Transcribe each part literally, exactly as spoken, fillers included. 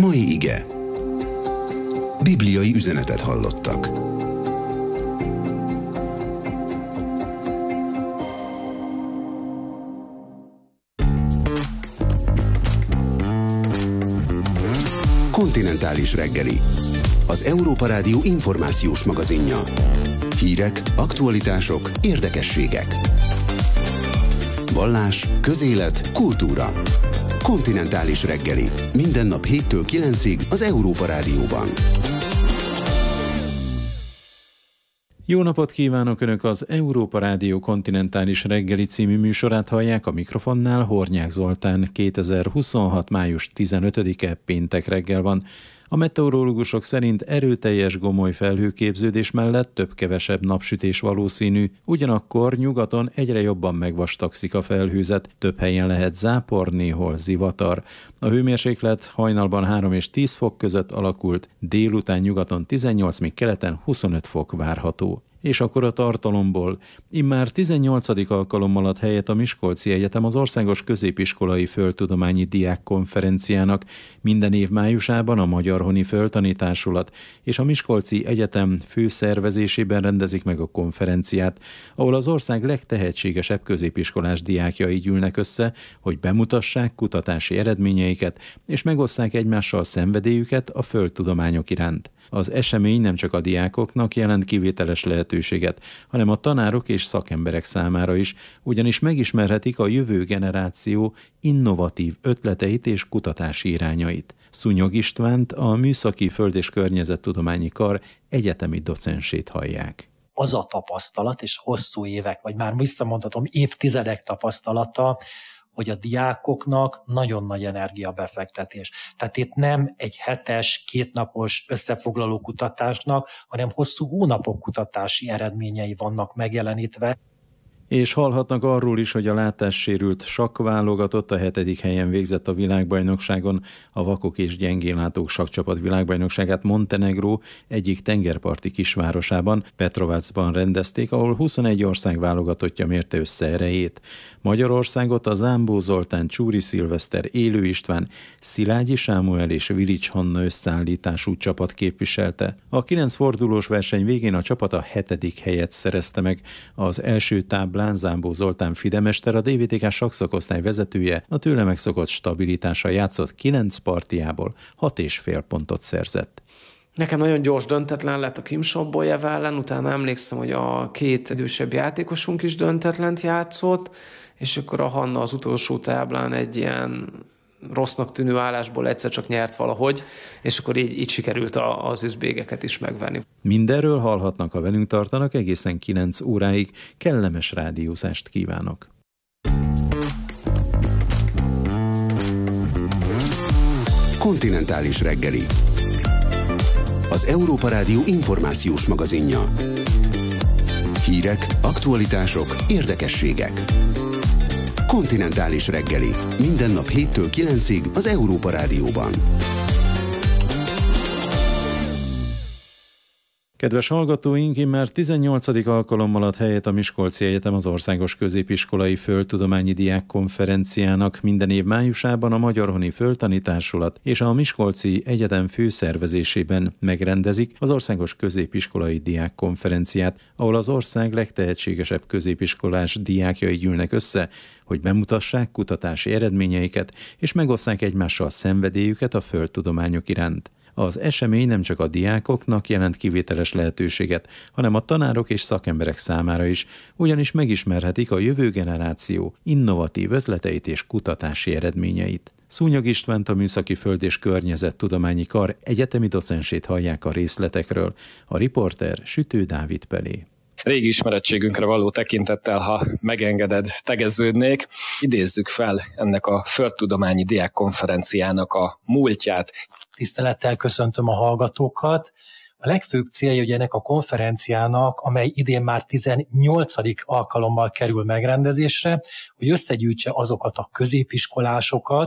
Mai ige. Bibliai üzenetet hallottak. Kontinentális reggeli. Az Európa Rádió információs magazinja. Hírek, aktualitások, érdekességek. Vallás, közélet, kultúra. Kontinentális reggeli. Minden nap héttől kilencig az Európa Rádióban. Jó napot kívánok! Önök az Európa Rádió Kontinentális reggeli című műsorát hallják, a mikrofonnál Hornyák Zoltán. kétezer-huszonhat. május tizenötödike péntek reggel van. A meteorológusok szerint erőteljes gomoly felhőképződés mellett több-kevesebb napsütés valószínű, ugyanakkor nyugaton egyre jobban megvastagszik a felhőzet, több helyen lehet zápor, néhol zivatar. A hőmérséklet hajnalban három és tíz fok között alakult, délután nyugaton tizennyolc, míg keleten huszonöt fok várható. És akkor a tartalomból. Immár tizennyolcadik alkalommal ad helyet a Miskolci Egyetem az Országos Középiskolai Földtudományi Diákkonferenciának. Minden év májusában a Magyar Honi Földtanítársulat és a Miskolci Egyetem főszervezésében rendezik meg a konferenciát, ahol az ország legtehetségesebb középiskolás diákjai gyűlnek össze, hogy bemutassák kutatási eredményeiket és megosszák egymással szenvedélyüket a földtudományok iránt. Az esemény nem csak a diákoknak jelent kivételes lehetőséget, hanem a tanárok és szakemberek számára is, ugyanis megismerhetik a jövő generáció innovatív ötleteit és kutatási irányait. Szúnyog Istvánt, a Műszaki Föld- és Környezettudományi Kar egyetemi docensét hallják. Az a tapasztalat, és hosszú évek, vagy már visszamondhatom évtizedek tapasztalata, hogy a diákoknak nagyon nagy energiabefektetés. Tehát itt nem egy hetes, kétnapos összefoglaló kutatásnak, hanem hosszú hónapok kutatási eredményei vannak megjelenítve. És hallhatnak arról is, hogy a látássérült sakkválogatott a hetedik helyen végzett a világbajnokságon. A vakok és gyengénlátók sakkcsapat világbajnokságát Montenegró egyik tengerparti kisvárosában, Petrovacban rendezték, ahol huszonegy ország válogatottja mérte össze erejét. Magyarországot a Zámbó Zoltán, Csúri Szilveszter, Élő István, Szilágyi Sámuel és Vilics Hanna összeállítású csapat képviselte. A kilenc fordulós verseny végén a csapat a hetedik helyet szerezte meg. Az első táblán Zámbó Zoltán fidemester, a dé vé té ká sakszakosztály vezetője, a tőle megszokott stabilitással játszott kilenc partiából hat és fél pontot szerzett. Nekem nagyon gyors döntetlen lett a Kim Sobbolyev ellen, utána emlékszem, hogy a két idősebb játékosunk is döntetlent játszott, és akkor a Hanna az utolsó táblán egy ilyen rossznak tűnő állásból egyszer csak nyert valahogy, és akkor így, így sikerült a, az üzbégeket is megvenni. Mindenről hallhatnak, ha velünk tartanak, egészen kilenc óráig. Kellemes rádiózást kívánok! Kontinentális reggeli. Az Európa Rádió információs magazinja. Hírek, aktualitások, érdekességek. Kontinentális reggeli. Minden nap héttől kilencig az Európa Rádióban. Kedves hallgatóink, immár tizennyolcadik alkalommal ad helyet a Miskolci Egyetem az Országos Középiskolai Földtudományi Diákkonferenciának. Minden év májusában a Magyar Honi Földtanítársulat és a Miskolci Egyetem főszervezésében megrendezik az Országos Középiskolai Diákkonferenciát, ahol az ország legtehetségesebb középiskolás diákjai gyűlnek össze, hogy bemutassák kutatási eredményeiket és megosszák egymással szenvedélyüket a földtudományok iránt. Az esemény nem csak a diákoknak jelent kivételes lehetőséget, hanem a tanárok és szakemberek számára is, ugyanis megismerhetik a jövő generáció innovatív ötleteit és kutatási eredményeit. Szúnyog Istvánt, a Műszaki Föld- és Környezettudományi Kar egyetemi docensét hallják a részletekről. A riporter Sütő Dávid Pelé. Régi ismerettségünkre való tekintettel, ha megengeded, tegeződnék, idézzük fel ennek a Földtudományi Diákkonferenciának a múltját. Tisztelettel köszöntöm a hallgatókat. A legfőbb célja ugye ennek a konferenciának, amely idén már tizennyolcadik alkalommal kerül megrendezésre, hogy összegyűjtse azokat a középiskolásokat,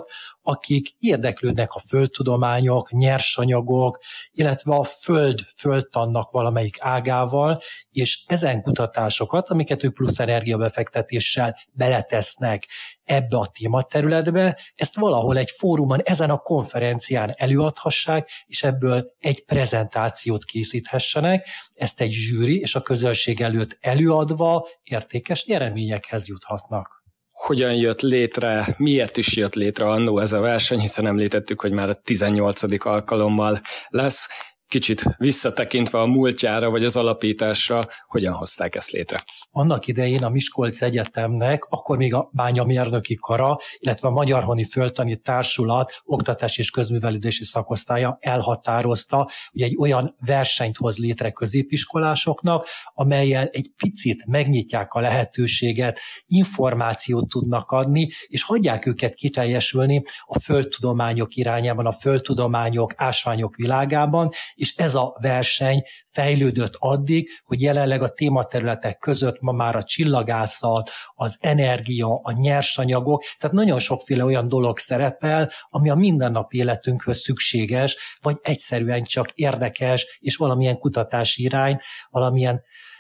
akik érdeklődnek a földtudományok, nyersanyagok, illetve a föld földtannak valamelyik ágával, és ezen kutatásokat, amiket ők plusz energiabefektetéssel beletesznek ebbe a tématerületbe, ezt valahol egy fórumon, ezen a konferencián előadhassák, és ebből egy prezentációt készíthessenek, ezt egy zsűri és a közönség előtt előadva értékes nyereményekhez juthatnak. Hogyan jött létre, miért is jött létre annó ez a verseny, hiszen említettük, hogy már a tizennyolcadik alkalommal lesz. Kicsit visszatekintve a múltjára, vagy az alapításra, hogyan hozták ezt létre? Annak idején a Miskolci Egyetemnek, akkor még a bányamérnöki kara, illetve a Magyarhoni Földtani Társulat oktatás és közművelődési szakosztálya elhatározta, hogy egy olyan versenyt hoz létre középiskolásoknak, amellyel egy picit megnyitják a lehetőséget, információt tudnak adni, és hagyják őket kiteljesülni a földtudományok irányában, a földtudományok, ásványok világában, és ez a verseny fejlődött addig, hogy jelenleg a tématerületek között ma már a csillagászat, az energia, a nyersanyagok, tehát nagyon sokféle olyan dolog szerepel, ami a mindennapi életünkhöz szükséges, vagy egyszerűen csak érdekes, és valamilyen kutatási irány, valamilyen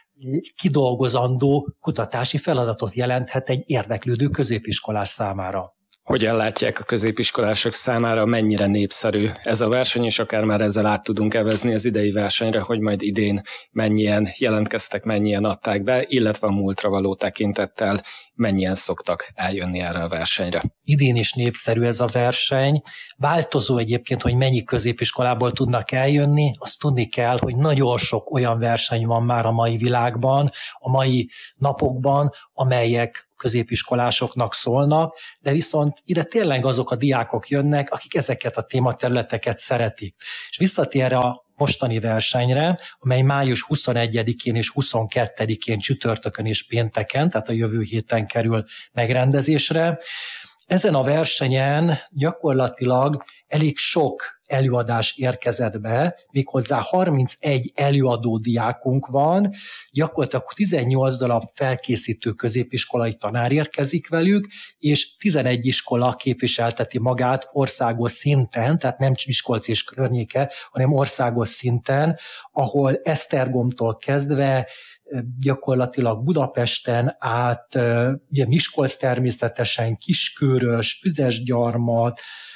kidolgozandó kutatási feladatot jelenthet egy érdeklődő középiskolás számára. Hogyan látják a középiskolások számára, mennyire népszerű ez a verseny, és akár már ezzel át tudunk evezni az idei versenyre, hogy majd idén mennyien jelentkeztek, mennyien adták be, illetve a múltra való tekintettel mennyien szoktak eljönni erre a versenyre. Idén is népszerű ez a verseny. Változó egyébként, hogy mennyi középiskolából tudnak eljönni, azt tudni kell, hogy nagyon sok olyan verseny van már a mai világban, a mai napokban, amelyek középiskolásoknak szólnak, de viszont ide tényleg azok a diákok jönnek, akik ezeket a tématerületeket szeretik. És visszatérve a mostani versenyre, amely május huszonegyedikén és huszonkettedikén csütörtökön és pénteken, tehát a jövő héten kerül megrendezésre. Ezen a versenyen gyakorlatilag elég sok előadás érkezett be, méghozzá harmincegy előadó diákunk van, gyakorlatilag tizennyolc darab felkészítő középiskolai tanár érkezik velük, és tizenegy iskola képviselteti magát országos szinten, tehát nem Miskolc és környéke, hanem országos szinten, ahol Esztergomtól kezdve gyakorlatilag Budapesten át, ugye Miskolc természetesen, Kiskőrös, Füzesgyarmat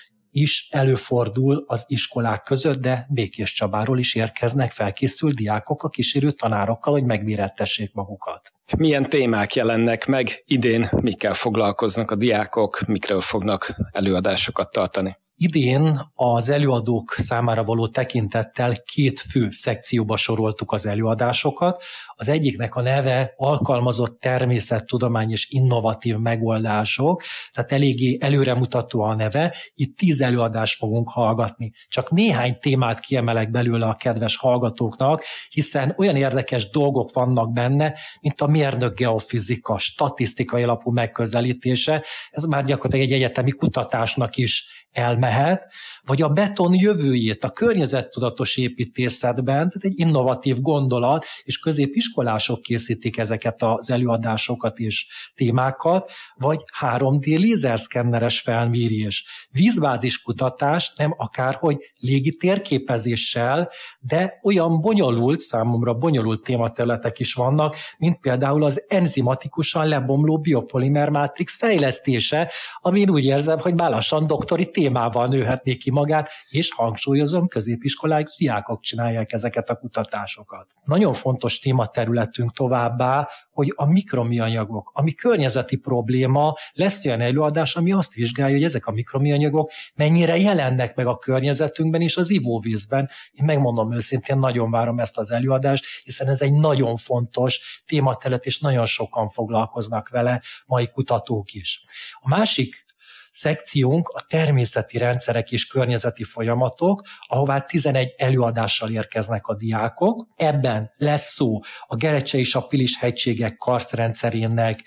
is előfordul az iskolák között, de Békéscsabáról is érkeznek felkészült diákok a kísérő tanárokkal, hogy megmérettessék magukat. Milyen témák jelennek meg idén, mikkel foglalkoznak a diákok, mikről fognak előadásokat tartani? Idén az előadók számára való tekintettel két fő szekcióba soroltuk az előadásokat. Az egyiknek a neve alkalmazott természettudomány és innovatív megoldások, tehát eléggé előremutató a neve. Itt tíz előadást fogunk hallgatni. Csak néhány témát kiemelek belőle a kedves hallgatóknak, hiszen olyan érdekes dolgok vannak benne, mint a mérnök geofizika, statisztikai alapú megközelítése. Ez már gyakorlatilag egy egyetemi kutatásnak is elmehet, vagy a beton jövőjét a környezettudatos építészetben, tehát egy innovatív gondolat, és középiskolások készítik ezeket az előadásokat és témákat, vagy három dé lézerszkenneres felmérés. Vízbázis kutatás, nem akárhogy légi térképezéssel, de olyan bonyolult, számomra bonyolult tématerületek is vannak, mint például az enzimatikusan lebomló biopolimer mátrix fejlesztése, ami én úgy érzem, hogy már lassan doktori témával nőhetné ki magát, és hangsúlyozom, középiskolák, diákok csinálják ezeket a kutatásokat. Nagyon fontos tématerületünk továbbá, hogy a mikroműanyagok, ami környezeti probléma, lesz olyan előadás, ami azt vizsgálja, hogy ezek a mikroműanyagok mennyire jelennek meg a környezetünkben és az ivóvízben. Én megmondom őszintén, nagyon várom ezt az előadást, hiszen ez egy nagyon fontos tématerület, és nagyon sokan foglalkoznak vele, mai kutatók is. A másik szekciónk a természeti rendszerek és környezeti folyamatok, ahová tizenegy előadással érkeznek a diákok. Ebben lesz szó a Gerecse és a Pilis hegységek karsztrendszerének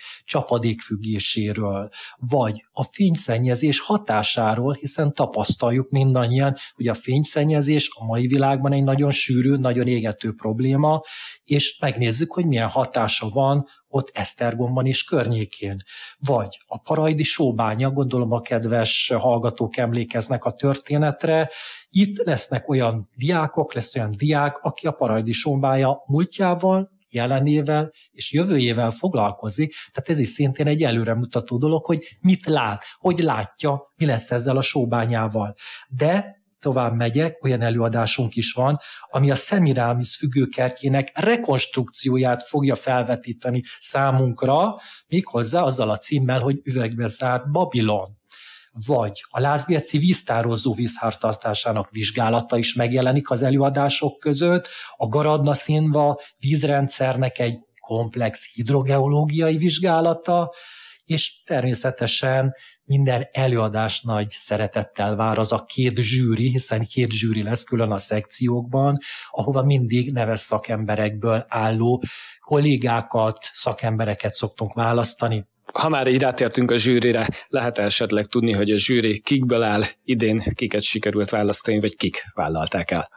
csapadékfüggéséről, vagy a fényszennyezés hatásáról, hiszen tapasztaljuk mindannyian, hogy a fényszennyezés a mai világban egy nagyon sűrű, nagyon égető probléma, és megnézzük, hogy milyen hatása van ott Esztergomban és környékén. Vagy a Paraidi Sóbánya, gondolom a kedves hallgatók emlékeznek a történetre, itt lesznek olyan diákok, lesz olyan diák, aki a Paraidi Sóbánya múltjával, jelenével és jövőjével foglalkozik, tehát ez is szintén egy előremutató dolog, hogy mit lát, hogy látja, mi lesz ezzel a sóbányával. De tovább megyek, olyan előadásunk is van, ami a Semiramis függőkertjének rekonstrukcióját fogja felvetíteni számunkra, méghozzá azzal a címmel, hogy Üvegbe zárt Babilon. Vagy a Lászbérci víztározó vízháztartásának vizsgálata is megjelenik az előadások között, a Garadna-Szinva vízrendszernek egy komplex hidrogeológiai vizsgálata, és természetesen minden előadás nagy szeretettel vár az a két zsűri, hiszen két zsűri lesz külön a szekciókban, ahova mindig neves szakemberekből álló kollégákat, szakembereket szoktunk választani. Ha már így rátértünk a zsűrire, lehet esetleg tudni, hogy a zsűri kikből áll, idén kiket sikerült választani, vagy kik vállalták el?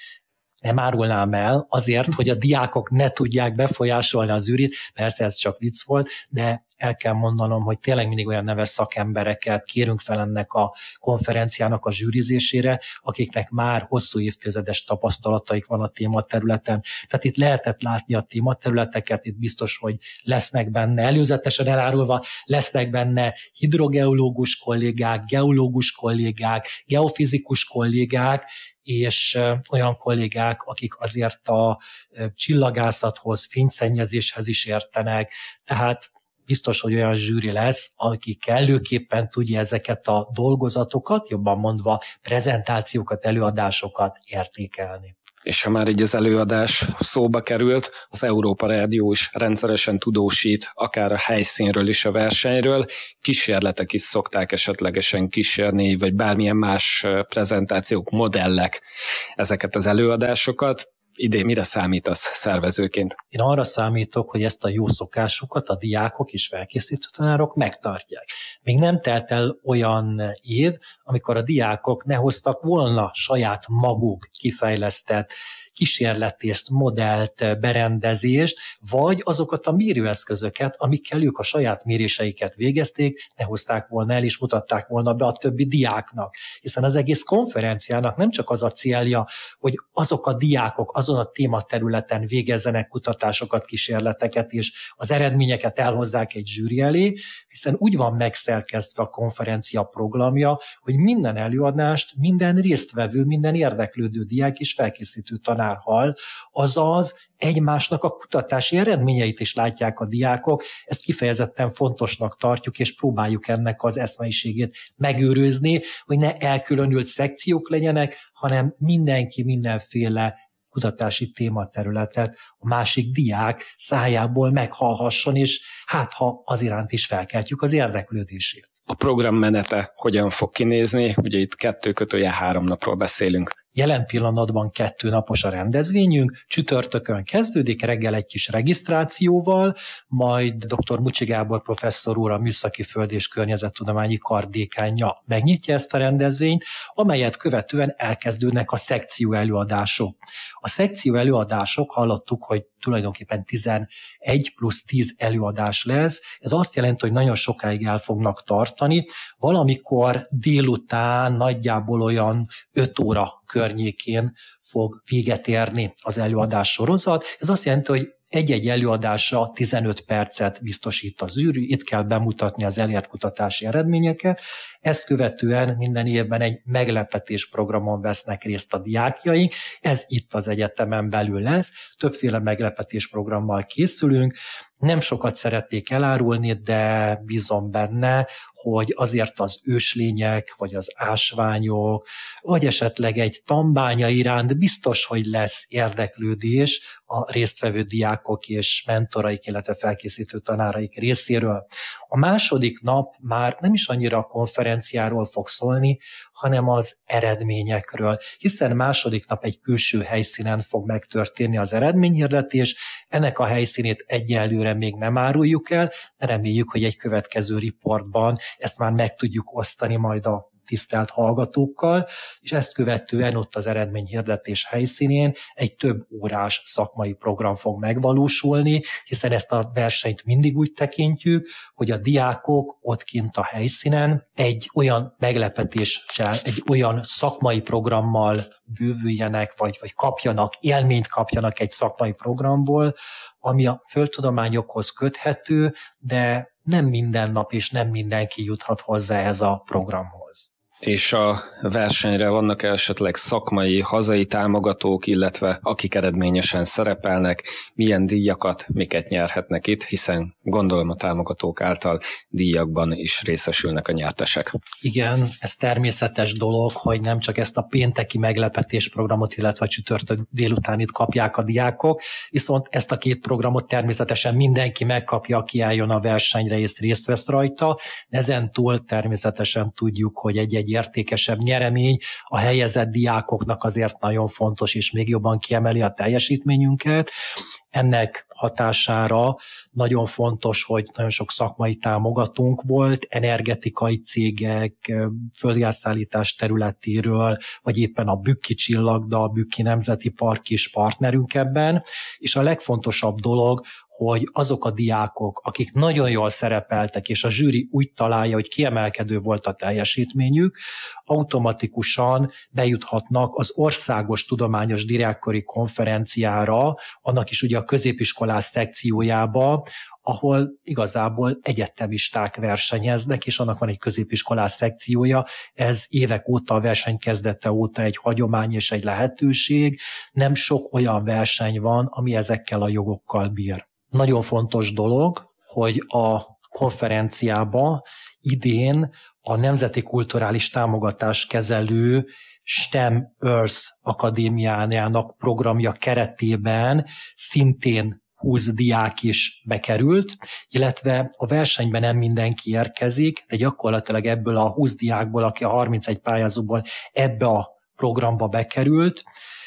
Nem árulnám el, azért, hogy a diákok ne tudják befolyásolni a zsűrit, persze ez csak vicc volt, de el kell mondanom, hogy tényleg mindig olyan neves szakembereket kérünk fel ennek a konferenciának a zsűrizésére, akiknek már hosszú évtizedes tapasztalataik van a tématerületen. Tehát itt lehetett látni a tématerületeket, itt biztos, hogy lesznek benne, előzetesen elárulva, lesznek benne hidrogeológus kollégák, geológus kollégák, geofizikus kollégák, és olyan kollégák, akik azért a csillagászathoz, fényszennyezéshez is értenek, tehát biztos, hogy olyan zsűri lesz, aki kellőképpen tudja ezeket a dolgozatokat, jobban mondva prezentációkat, előadásokat értékelni. És ha már így az előadás szóba került, az Európa Rádió is rendszeresen tudósít, akár a helyszínről is a versenyről, kísérletek is szokták esetlegesen kísérni, vagy bármilyen más prezentációk, modellek ezeket az előadásokat. Idén mire számítasz szervezőként? Én arra számítok, hogy ezt a jó szokásukat a diákok és felkészítő tanárok megtartják. Még nem telt el olyan év, amikor a diákok ne hoztak volna saját maguk kifejlesztett kísérletést, modellt, berendezést, vagy azokat a mérőeszközöket, amikkel ők a saját méréseiket végezték, ne hozták volna el, és mutatták volna be a többi diáknak. Hiszen az egész konferenciának nem csak az a célja, hogy azok a diákok azon a tématerületen végezzenek kutatásokat, kísérleteket, és az eredményeket elhozzák egy zsűri elé, hiszen úgy van megszerkesztve a konferencia programja, hogy minden előadást, minden résztvevő, minden érdeklődő diák és felkészítő tanár hall, azaz egymásnak a kutatási eredményeit is látják a diákok, ezt kifejezetten fontosnak tartjuk, és próbáljuk ennek az eszmeiségét megőrizni, hogy ne elkülönült szekciók legyenek, hanem mindenki mindenféle kutatási tématerületet a másik diák szájából meghallhasson, és hát ha az iránt is felkeltjük az érdeklődését. A program menete hogyan fog kinézni? Ugye itt kettő kötője három napról beszélünk. Jelen pillanatban kettő napos a rendezvényünk, csütörtökön kezdődik, reggel egy kis regisztrációval, majd dr. Mucsi Gábor professzor úr, a Műszaki Föld- és Környezettudományi Kar dékánja megnyitja ezt a rendezvényt, amelyet követően elkezdődnek a szekció előadások. A szekció előadások, hallottuk, hogy tulajdonképpen tizenegy plusz tíz előadás lesz, ez azt jelenti, hogy nagyon sokáig el fognak tartani, valamikor délután nagyjából olyan öt óra környékén fog véget érni az előadás sorozat. Ez azt jelenti, hogy egy-egy előadásra tizenöt percet biztosít a zsűri, itt kell bemutatni az elért kutatási eredményeket, ezt követően minden évben egy meglepetés programon vesznek részt a diákjaink, ez itt az egyetemen belül lesz, többféle meglepetés programmal készülünk, nem sokat szerették elárulni, de bízom benne, hogy azért az őslények, vagy az ásványok, vagy esetleg egy tanbánya iránt biztos, hogy lesz érdeklődés a résztvevő diákok és mentoraik, illetve felkészítő tanáraik részéről. A második nap már nem is annyira a konferenciáról fog szólni, hanem az eredményekről, hiszen második nap egy külső helyszínen fog megtörténni az eredményhirdetés, ennek a helyszínét egyelőre még nem áruljuk el, de reméljük, hogy egy következő riportban ezt már meg tudjuk osztani majd a tisztelt hallgatókkal, és ezt követően ott az eredményhirdetés helyszínén egy több órás szakmai program fog megvalósulni, hiszen ezt a versenyt mindig úgy tekintjük, hogy a diákok ott kint a helyszínen egy olyan meglepetéssel, egy olyan szakmai programmal bővüljenek, vagy, vagy kapjanak, élményt kapjanak egy szakmai programból, ami a földtudományokhoz köthető, de nem minden nap és nem mindenki juthat hozzá ez a programhoz. És a versenyre vannak esetleg szakmai, hazai támogatók, illetve akik eredményesen szerepelnek, milyen díjakat, miket nyerhetnek itt, hiszen gondolom a támogatók által díjakban is részesülnek a nyertesek. Igen, ez természetes dolog, hogy nem csak ezt a pénteki meglepetés programot, illetve a csütörtök délutánit kapják a diákok, viszont ezt a két programot természetesen mindenki megkapja, aki eljön a versenyre és részt vesz rajta. Ezen túl természetesen tudjuk, hogy egy-egy értékesebb nyeremény a helyezett diákoknak azért nagyon fontos, és még jobban kiemeli a teljesítményünket. Ennek hatására nagyon fontos, hogy nagyon sok szakmai támogatónk volt, energetikai cégek, földgázszállítás területéről, vagy éppen a Bükki Csillagda, a Bükki Nemzeti Park is partnerünk ebben, és a legfontosabb dolog, hogy azok a diákok, akik nagyon jól szerepeltek, és a zsűri úgy találja, hogy kiemelkedő volt a teljesítményük, automatikusan bejuthatnak az Országos Tudományos Diákkori Konferenciára, annak is ugye a középiskolás szekciójába, ahol igazából egyetemisták versenyeznek, és annak van egy középiskolás szekciója. Ez évek óta, a verseny kezdete óta egy hagyomány és egy lehetőség. Nem sok olyan verseny van, ami ezekkel a jogokkal bír. Nagyon fontos dolog, hogy a konferenciába idén a Nemzeti Kulturális Támogatás kezelő STEM Earth Akadémiájának programja keretében szintén húsz diák is bekerült, illetve a versenyben nem mindenki érkezik, de gyakorlatilag ebből a húsz diákból, aki a harmincegy pályázóból ebbe a programba bekerült,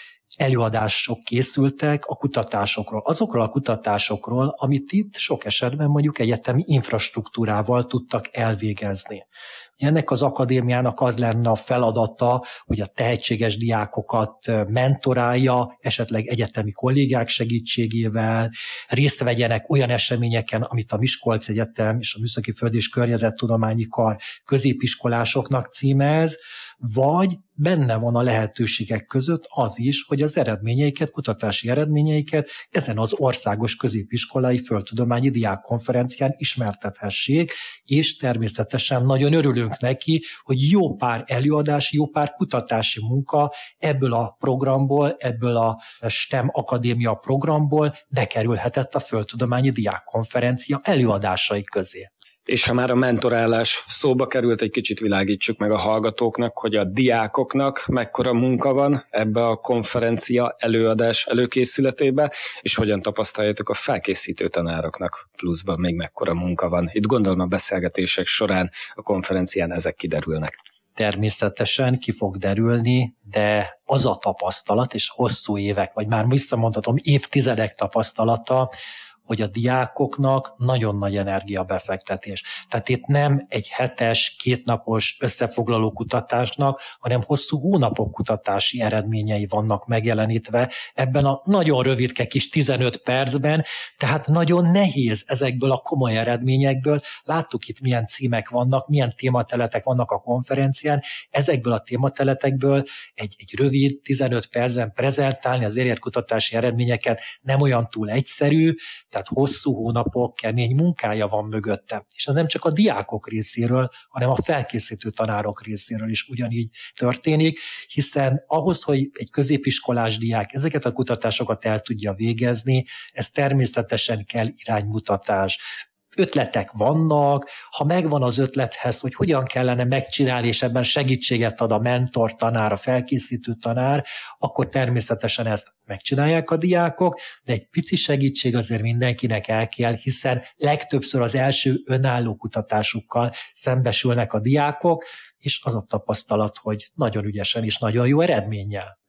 előadások készültek a kutatásokról. Azokról a kutatásokról, amit itt sok esetben mondjuk egyetemi infrastruktúrával tudtak elvégezni. Ennek az akadémiának az lenne a feladata, hogy a tehetséges diákokat mentorálja, esetleg egyetemi kollégák segítségével, részt vegyenek olyan eseményeken, amit a Miskolc Egyetem és a Műszaki Föld- és Környezettudományi Kar középiskolásoknak címez, vagy benne van a lehetőségek között az is, hogy az eredményeiket, kutatási eredményeiket ezen az országos középiskolai földtudományi diákkonferencián ismertethessék, és természetesen nagyon örülünk neki, hogy jó pár előadás, jó pár kutatási munka ebből a programból, ebből a STEM Akadémia programból bekerülhetett a földtudományi diákkonferencia előadásai közé. És ha már a mentorálás szóba került, egy kicsit világítsuk meg a hallgatóknak, hogy a diákoknak mekkora munka van ebbe a konferencia előadás előkészületébe, és hogyan tapasztaljátok a felkészítő tanároknak pluszban még mekkora munka van. Itt gondolom a beszélgetések során a konferencián ezek kiderülnek. Természetesen ki fog derülni, de az a tapasztalat, és hosszú évek, vagy már visszamondhatom évtizedek tapasztalata, hogy a diákoknak nagyon nagy energiabefektetés. Tehát itt nem egy hetes, kétnapos összefoglaló kutatásnak, hanem hosszú hónapok kutatási eredményei vannak megjelenítve ebben a nagyon rövidke kis tizenöt percben, tehát nagyon nehéz ezekből a komoly eredményekből. Láttuk itt milyen címek vannak, milyen témateletek vannak a konferencián, ezekből a témateletekből egy, egy rövid tizenöt percben prezentálni az elért kutatási eredményeket nem olyan túl egyszerű, tehát hosszú hónapok, kemény munkája van mögötte. És ez nem csak a diákok részéről, hanem a felkészítő tanárok részéről is ugyanígy történik, hiszen ahhoz, hogy egy középiskolás diák ezeket a kutatásokat el tudja végezni, ez természetesen kell iránymutatás. Ötletek vannak, ha megvan az ötlethez, hogy hogyan kellene megcsinálni, és ebben segítséget ad a mentor tanár, a felkészítő tanár, akkor természetesen ezt megcsinálják a diákok, de egy pici segítség azért mindenkinek el kell, hiszen legtöbbször az első önálló kutatásukkal szembesülnek a diákok, és az a tapasztalat, hogy nagyon ügyesen és nagyon jó eredménnyel.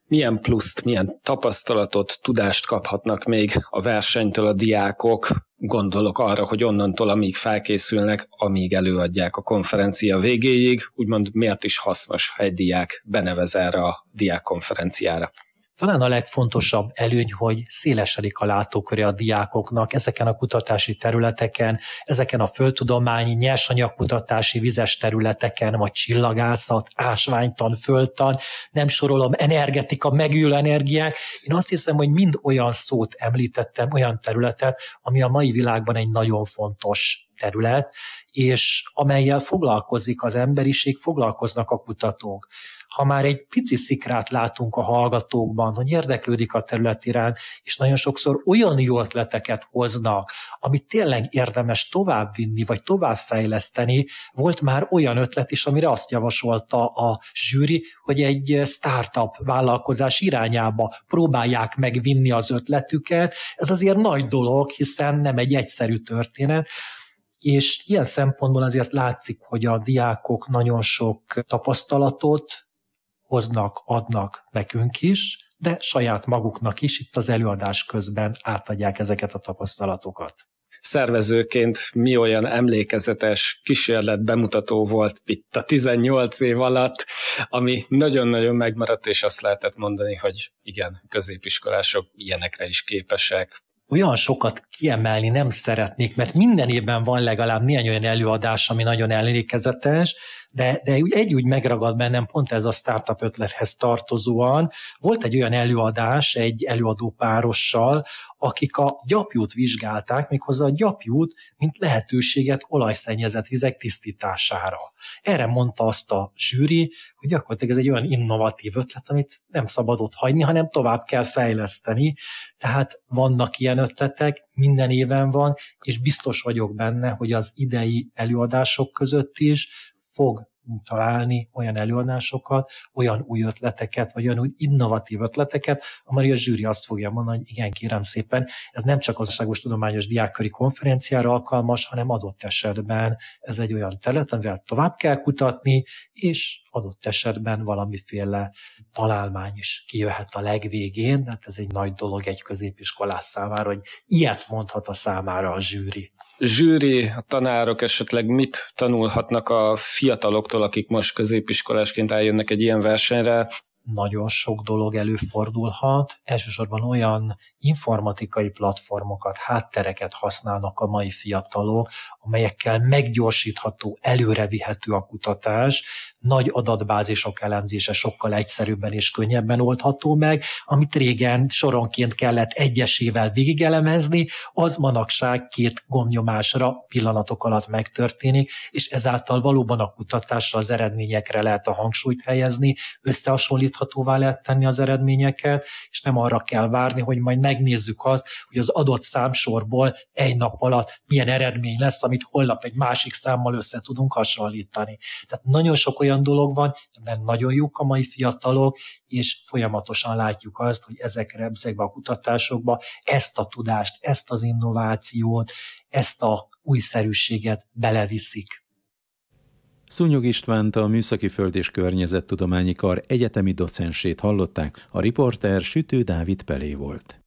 Milyen pluszt, milyen tapasztalatot, tudást kaphatnak még a versenytől a diákok? Gondolok arra, hogy onnantól, amíg felkészülnek, amíg előadják a konferencia végéig, úgymond miért is hasznos, ha egy diák benevez erre a diákkonferenciára? Talán a legfontosabb előny, hogy szélesedik a látóköre a diákoknak ezeken a kutatási területeken, ezeken a földtudományi, nyersanyagkutatási, vizes területeken, vagy csillagászat, ásványtan, földtan, nem sorolom, energetika, megújuló energiák. Én azt hiszem, hogy mind olyan szót említettem, olyan területet, ami a mai világban egy nagyon fontos terület, és amellyel foglalkozik az emberiség, foglalkoznak a kutatók. Ha már egy pici szikrát látunk a hallgatókban, hogy érdeklődik a terület iránt, és nagyon sokszor olyan jó ötleteket hoznak, amit tényleg érdemes továbbvinni, vagy továbbfejleszteni, volt már olyan ötlet is, amire azt javasolta a zsűri, hogy egy startup vállalkozás irányába próbálják megvinni az ötletüket. Ez azért nagy dolog, hiszen nem egy egyszerű történet, és ilyen szempontból azért látszik, hogy a diákok nagyon sok tapasztalatot hoznak, adnak nekünk is, de saját maguknak is itt az előadás közben átadják ezeket a tapasztalatokat. Szervezőként mi olyan emlékezetes kísérlet bemutató volt itt a tizennyolc év alatt, ami nagyon-nagyon megmaradt, és azt lehetett mondani, hogy igen, középiskolások ilyenekre is képesek. Olyan sokat kiemelni nem szeretnék, mert minden évben van legalább néhány olyan előadás, ami nagyon emlékezetes, de, de egy úgy megragad bennem pont ez a startup ötlethez tartozóan. Volt egy olyan előadás egy előadópárossal, akik a gyapjút vizsgálták, méghozzá a gyapjút, mint lehetőséget olajszennyezett vizek tisztítására. Erre mondta azt a zsűri, hogy gyakorlatilag ez egy olyan innovatív ötlet, amit nem szabad ott hagyni, hanem tovább kell fejleszteni. Tehát vannak ilyen ötletek, minden éven van, és biztos vagyok benne, hogy az idei előadások között is fog találni olyan előadásokat, olyan új ötleteket, vagy olyan új innovatív ötleteket, amely a zsűri azt fogja mondani, hogy igen, kérem szépen, ez nem csak az Országos Tudományos Diákköri Konferenciára alkalmas, hanem adott esetben ez egy olyan terület, amivel tovább kell kutatni, és adott esetben valamiféle találmány is kijöhet a legvégén, tehát ez egy nagy dolog egy középiskolás számára, hogy ilyet mondhat a számára a zsűri. Zsűri, a tanárok esetleg mit tanulhatnak a fiataloktól, akik most középiskolásként eljönnek egy ilyen versenyre? Nagyon sok dolog előfordulhat. Elsősorban olyan informatikai platformokat, háttereket használnak a mai fiatalok, amelyekkel meggyorsítható, előrevihető a kutatás, nagy adatbázisok elemzése sokkal egyszerűbben és könnyebben oldható meg, amit régen soronként kellett egyesével végigelemezni, az manapság két gombnyomásra pillanatok alatt megtörténik, és ezáltal valóban a kutatásra, az eredményekre lehet a hangsúlyt helyezni, összehasonlíthatóvá lehet tenni az eredményeket, és nem arra kell várni, hogy majd megnézzük azt, hogy az adott számsorból egy nap alatt milyen eredmény lesz, amit holnap egy másik számmal össze tudunk hasonlítani. Tehát nagyon sok olyan dolog van, ebben nagyon jók a mai fiatalok, és folyamatosan látjuk azt, hogy ezekre, ezekbe a kutatásokba ezt a tudást, ezt az innovációt, ezt a újszerűséget beleviszik. Szúnyog Istvánt, a Műszaki Föld- és Környezettudományi Kar egyetemi docensét hallották, a riporter Sütő Dávid Pelé volt.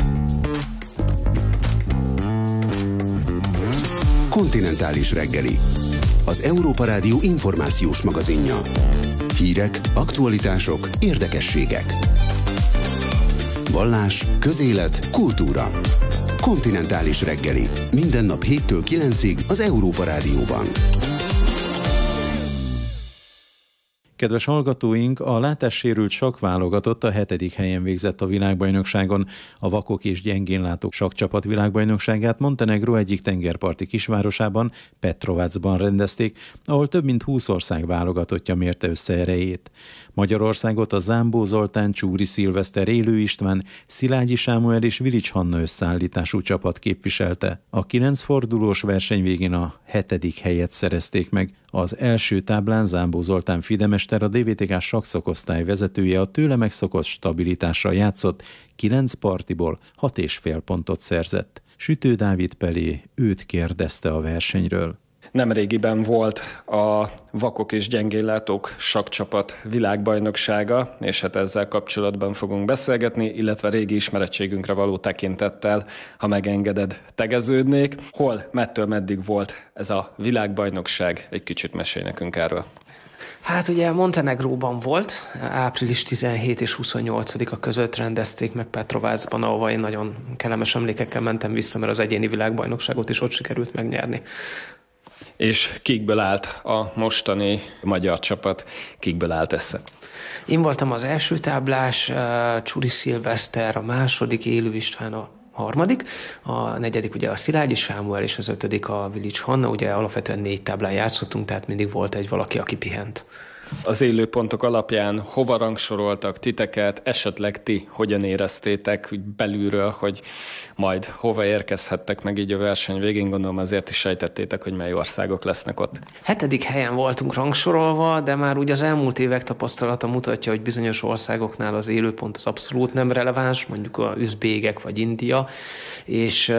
Kontinentális reggeli. Az Európa Rádió információs magazinja. Hírek, aktualitások, érdekességek. Vallás, közélet, kultúra. Kontinentális reggeli. Minden nap héttől kilencig az Európa Rádióban. Kedves hallgatóink, a látássérült sakkválogatott a hetedik helyen végzett a világbajnokságon. A vakok és gyengénlátók sakkcsapat világbajnokságát Montenegró egyik tengerparti kisvárosában, Petrovacban rendezték, ahol több mint húsz ország válogatottja mérte össze erejét. Magyarországot a Zámbó Zoltán, Csúri Szilveszter, Élő István, Szilágyi Sámuel és Vilics Hanna összeállítású csapat képviselte. A kilenc fordulós verseny végén a hetedik helyet szerezték meg. Az első táblán Zámbó Zoltán fidemester, a dé vé té ká sakszakosztály vezetője, a tőle megszokott stabilitással játszott, kilenc partiból hat és fél pontot szerzett. Sütő Dávid Pelé őt kérdezte a versenyről. Nemrégiben volt a vakok és gyengéllátók sakkcsapat világbajnoksága, és hát ezzel kapcsolatban fogunk beszélgetni, illetve régi ismerettségünkre való tekintettel, ha megengeded, tegeződnék. Hol, mettől meddig volt ez a világbajnokság? Egy kicsit mesélj nekünk erről. Hát ugye Montenegróban volt, április tizenhetedike és huszonnyolcadika között rendezték meg Petrovázban, ahova én nagyon kellemes emlékekkel mentem vissza, mert az egyéni világbajnokságot is ott sikerült megnyerni. És kikből állt a mostani magyar csapat, kikből állt össze? Én voltam az első táblás, Csuri Szilveszter, a második, Élő István a harmadik, a negyedik ugye a Szilágyi Sámuel, és az ötödik a Vilics Hanna, ugye alapvetően négy táblán játszottunk, tehát mindig volt egy valaki, aki pihent. Az élőpontok alapján hova rangsoroltak titeket, esetleg ti hogyan éreztétek úgy belülről, hogy majd hova érkezhettek meg így a verseny végén, gondolom azért is sejtettétek, hogy mely országok lesznek ott. Hetedik helyen voltunk rangsorolva, de már úgy az elmúlt évek tapasztalata mutatja, hogy bizonyos országoknál az élőpont az abszolút nem releváns, mondjuk a üzbégek vagy India, és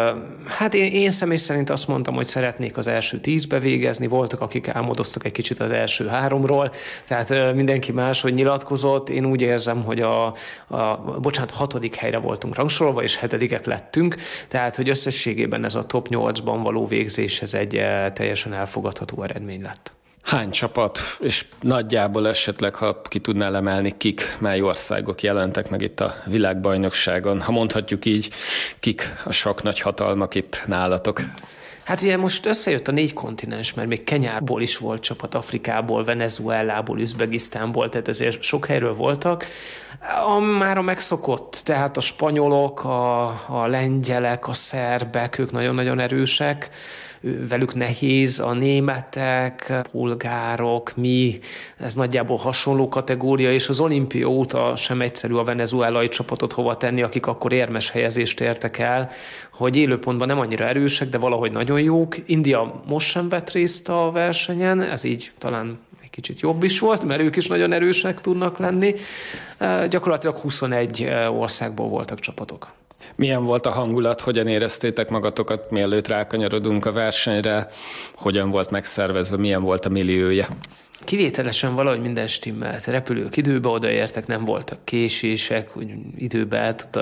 hát én, én személy szerint azt mondtam, hogy szeretnék az első tízbe végezni, voltak, akik álmodoztak egy kicsit az első háromról, tehát mindenki máshogy nyilatkozott. Én úgy érzem, hogy a, a bocsánat, hatodik helyre voltunk rangsorolva, és hetedikek lettünk, tehát hogy összességében ez a top nyolcban való végzés, ez egy teljesen elfogadható eredmény lett. Hány csapat, és nagyjából esetleg, ha ki tudnál emelni, kik, mely országok jelentek meg itt a világbajnokságon? Ha mondhatjuk így, kik a sok nagy hatalmak itt nálatok? Hát ugye most összejött a négy kontinens, mert még Kenyából is volt csapat, Afrikából, Venezuelából, Üzbegisztánból, tehát ezért sok helyről voltak. A, már a megszokott, tehát a spanyolok, a, a lengyelek, a szerbek, ők nagyon-nagyon erősek, velük nehéz, a németek, polgárok, mi, ez nagyjából hasonló kategória, és az olimpia óta sem egyszerű a venezuelai csapatot hova tenni, akik akkor érmes helyezést értek el, hogy élőpontban nem annyira erősek, de valahogy nagyon jók. India most sem vett részt a versenyen, ez így talán egy kicsit jobb is volt, mert ők is nagyon erősek tudnak lenni. Gyakorlatilag huszonegy országból voltak csapatok. Milyen volt a hangulat, hogyan éreztétek magatokat, mielőtt rákanyarodunk a versenyre, hogyan volt megszervezve, milyen volt a milliója? Kivételesen valahogy minden stimmelt. Repülők időbe odaértek, nem voltak késések, úgy időbe el tudta